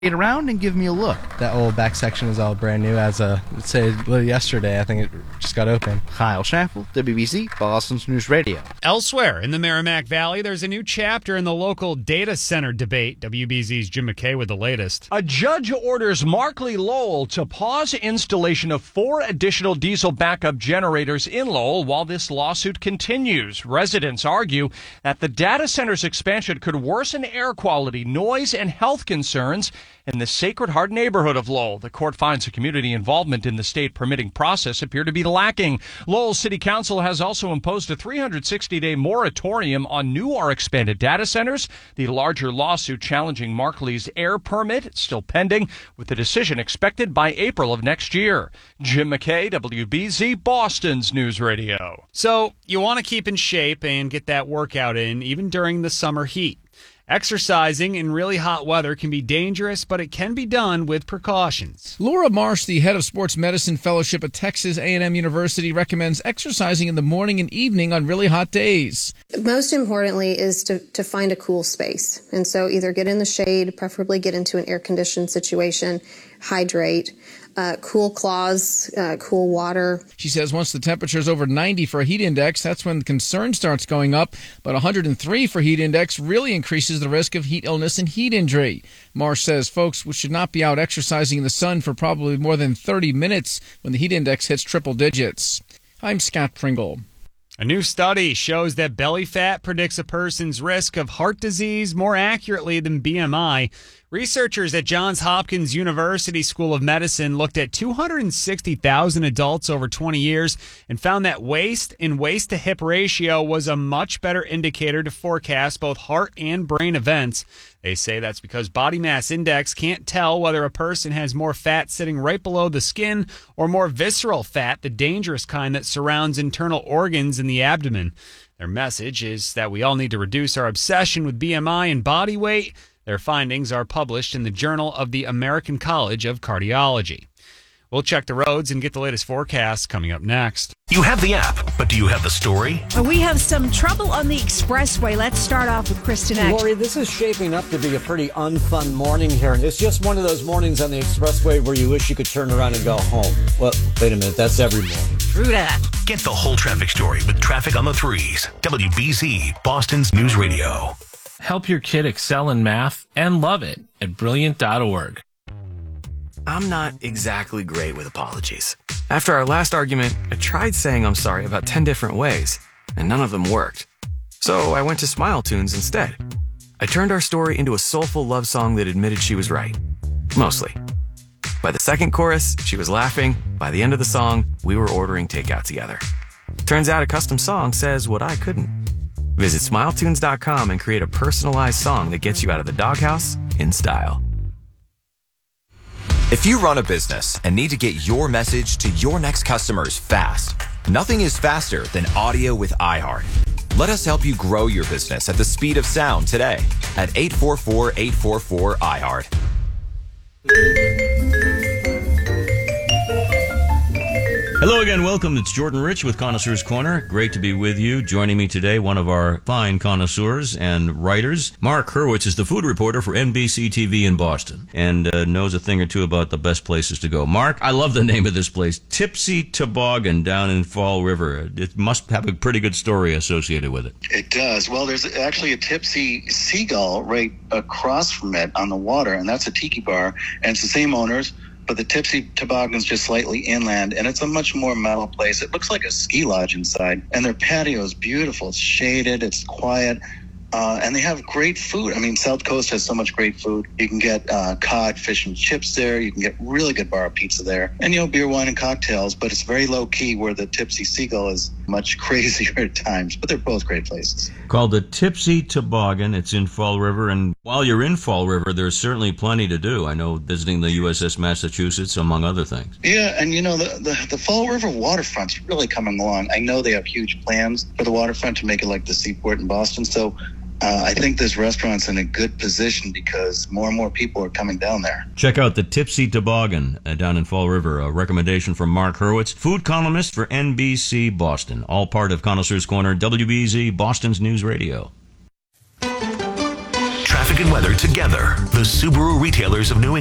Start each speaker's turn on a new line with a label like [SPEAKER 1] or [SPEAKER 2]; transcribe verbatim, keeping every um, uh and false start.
[SPEAKER 1] around and give me a look.
[SPEAKER 2] That old back section is all brand new as a, let's say, yesterday. I think it just got open.
[SPEAKER 1] Kyle Schaffel, W B Z, Boston's News Radio.
[SPEAKER 3] Elsewhere in the Merrimack Valley, there's a new chapter in the local data center debate. W B Z's Jim McKay with the latest.
[SPEAKER 4] A judge orders Markley Lowell to pause installation of four additional diesel backup generators in Lowell while this lawsuit continues. Residents argue that the data center's expansion could worsen air quality, noise, and health concerns in the Sacred Heart neighborhood of Lowell. The court finds the community involvement in the state permitting process appear to be lacking. Lowell City Council has also imposed a three hundred sixty day moratorium on new or expanded data centers. The larger lawsuit challenging Markley's air permit is still pending, with the decision expected by April of next year. Jim McKay, W B Z, Boston's News Radio.
[SPEAKER 3] So you want to keep in shape and get that workout in even during the summer heat. Exercising in really hot weather can be dangerous, but it can be done with precautions.
[SPEAKER 5] Laura Marsh, the head of sports medicine fellowship at Texas A and M University, recommends exercising in the morning and evening on really hot days.
[SPEAKER 6] Most importantly is to, to find a cool space. And so either get in the shade, preferably get into an air-conditioned situation, hydrate. Uh, cool cloths, uh, cool water.
[SPEAKER 5] She says once the temperature is over ninety for a heat index, that's when the concern starts going up. But one hundred three for heat index really increases the risk of heat illness and heat injury. Marsh says folks should not be out exercising in the sun for probably more than thirty minutes when the heat index hits triple digits. I'm Scott Pringle.
[SPEAKER 3] A new study shows that belly fat predicts a person's risk of heart disease more accurately than B M I. Researchers at Johns Hopkins University School of Medicine looked at two hundred sixty thousand adults over twenty years and found that waist and waist-to-hip ratio was a much better indicator to forecast both heart and brain events. They say that's because body mass index can't tell whether a person has more fat sitting right below the skin or more visceral fat, the dangerous kind that surrounds internal organs in the abdomen. Their message is that we all need to reduce our obsession with B M I and body weight. Their findings are published in the Journal of the American College of Cardiology. We'll check the roads and get the latest forecast coming up next.
[SPEAKER 7] You have the app, but do you have the story?
[SPEAKER 8] We have some trouble on the expressway. Let's start off with Kristen Eck.
[SPEAKER 9] Lori, this is shaping up to be a pretty unfun morning here. It's just one of those mornings on the expressway where you wish you could turn around and go home. Well, wait a minute. That's every morning.
[SPEAKER 8] True that.
[SPEAKER 7] Get the whole traffic story with Traffic on the Threes. W B Z, Boston's News Radio.
[SPEAKER 10] Help your kid excel in math and love it at brilliant dot org.
[SPEAKER 11] I'm not exactly great with apologies. After our last argument, I tried saying I'm sorry about ten different ways, and none of them worked. So I went to Smile Tunes instead. I turned our story into a soulful love song that admitted she was right. Mostly. By the second chorus, she was laughing. By the end of the song, we were ordering takeout together. Turns out a custom song says what I couldn't. Visit smile tunes dot com and create a personalized song that gets you out of the doghouse in style.
[SPEAKER 12] If you run a business and need to get your message to your next customers fast, nothing is faster than audio with iHeart. Let us help you grow your business at the speed of sound today at eight four four, eight four four, iHeart.
[SPEAKER 13] Hello again, welcome. It's Jordan Rich with Connoisseur's Corner. Great to be with you. Joining me today, one of our fine connoisseurs and writers, Mark Hurwitz, is the food reporter for N B C T V in Boston and uh, knows a thing or two about the best places to go. Mark, I love the name of this place, Tipsy Toboggan down in Fall River. It must have a pretty good story associated with it.
[SPEAKER 14] It does. Well, there's actually a Tipsy Seagull right across from it on the water, and that's a tiki bar, and it's the same owners. But the Tipsy Toboggan's just slightly inland, and it's a much more mellow place. It looks like a ski lodge inside, and their patio is beautiful. It's shaded, it's quiet, uh, and they have great food. I mean, South Coast has so much great food. You can get uh, cod, fish, and chips there. You can get really good bar pizza there, and, you know, beer, wine, and cocktails. But it's very low-key, where the Tipsy Seagull is much crazier at times. But they're both great places.
[SPEAKER 13] Called the Tipsy Toboggan. It's in Fall River, and while you're in Fall River, there's certainly plenty to do. I know visiting the U S S Massachusetts, among other things.
[SPEAKER 14] Yeah, and you know, the, the, the Fall River waterfront's really coming along. I know they have huge plans for the waterfront to make it like the Seaport in Boston. So uh, I think this restaurant's in a good position because more and more people are coming down there.
[SPEAKER 13] Check out the Tipsy Toboggan uh, down in Fall River. A recommendation from Mark Hurwitz, food columnist for N B C Boston. All part of Connoisseur's Corner, W B Z, Boston's News Radio.
[SPEAKER 7] traffic and weather together. The Subaru retailers of New England.